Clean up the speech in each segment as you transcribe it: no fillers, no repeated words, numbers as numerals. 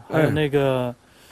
还有那个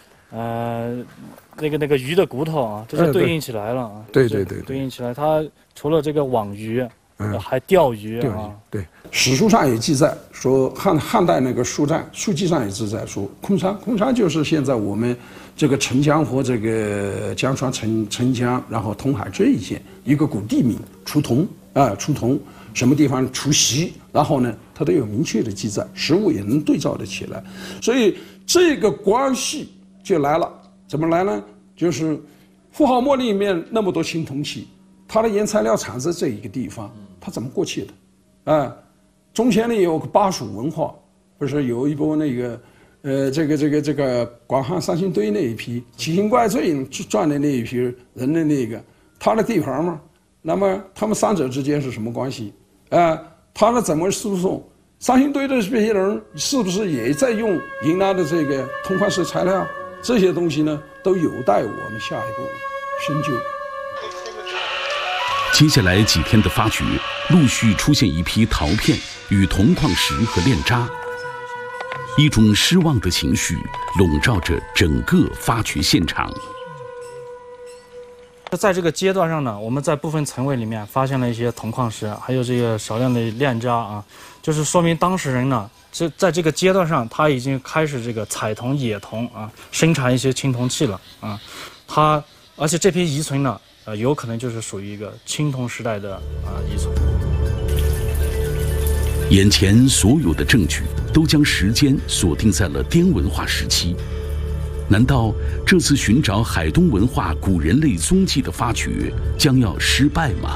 那个鱼的骨头啊，这是对应起来了啊。 对， 对应起来，它除了这个网鱼，还钓鱼啊。 对，史书上也记载说汉代那个书记上也记载说，空山就是现在我们这个澄江和这个江川澄江，然后通海这一线一个古地名，出同什么地方除夕，然后呢，它都有明确的记载，实物也能对照得起来，所以这个关系就来了。怎么来呢？就是富豪墓里面那么多青铜器，它的原材料产在这一个地方，它怎么过去的？中间呢有个巴蜀文化，不是有一波那个这个广汉三星堆那一批奇形怪状赚的那一批人的那个他的地盘嘛，那么他们三者之间是什么关系？他们怎么诉讼？三星堆的这些人是不是也在用云南的这个通化石材料？这些东西呢，都有待我们下一步深究。 接下来几天的发掘，陆续出现一批陶片与铜矿石和炼渣，一种失望的情绪笼罩着整个发掘现场。 在这个阶段上呢，我们在部分层位里面发现了一些铜矿石，还有这个少量的炼渣啊，就是说明当事人呢，在这个阶段上，他已经开始这个采铜、冶铜啊，生产一些青铜器了啊。而且这批遗存呢，有可能就是属于一个青铜时代的遗存。 眼前所有的证据都将时间锁定在了滇文化时期。难道这次寻找海东文化古人类踪迹的发掘将要失败吗？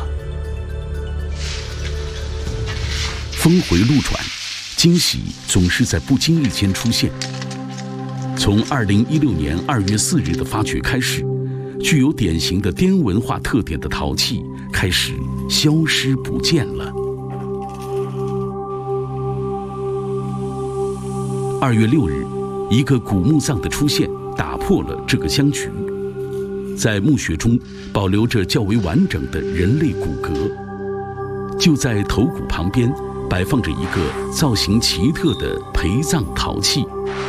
峰回路转，惊喜总是在不经意间出现。从2016年2月4日的发掘开始，具有典型的滇文化特点的陶器开始消失不见了。2月6日，一个古墓葬的出现打破了这个僵局。在墓穴中保留着较为完整的人类骨骼，就在头骨旁边摆放着一个造型奇特的陪葬陶器。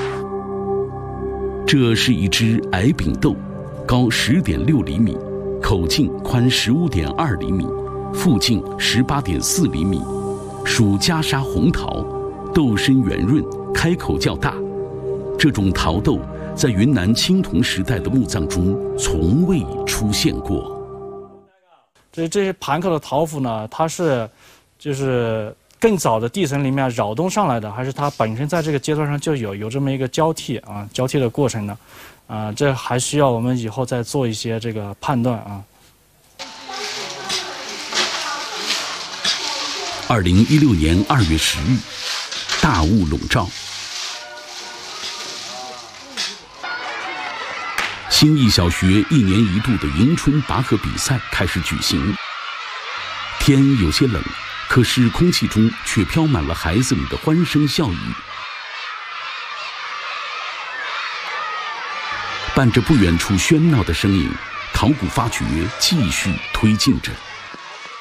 这是一只矮柄豆，高10.6厘米，口径宽15.2厘米，腹径18.4厘米，属袈裟红陶，豆身圆润，开口较大。这种陶豆在云南青铜时代的墓葬中从未出现过。 这些盘口的陶斧呢，它是就是更早的地层里面扰动上来的，还是它本身在这个阶段上就有这么一个交替的过程呢？这还需要我们以后再做一些这个判断啊。 2016年2月10日，大雾笼罩。新义小学1年1度的迎春拔河比赛开始举行。天有些冷，可是空气中却飘满了孩子们的欢声笑语。伴着不远处喧闹的声音，考古发掘继续推进着。